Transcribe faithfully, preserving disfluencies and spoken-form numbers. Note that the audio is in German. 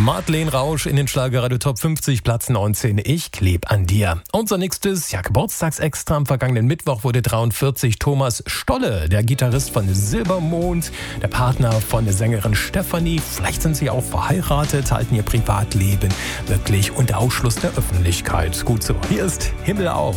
Madeleine Rausch in den Schlagerradio Top fünfzig, Platz neunzehn. Ich kleb an dir. Unser nächstes, ja, Geburtstagsextra am vergangenen Mittwoch wurde dreiundvierzig. Thomas Stolle, der Gitarrist von Silbermond, der Partner von der Sängerin Stefanie. Vielleicht sind sie auch verheiratet, halten ihr Privatleben wirklich unter Ausschluss der Öffentlichkeit. Gut so. Hier ist Himmel auf.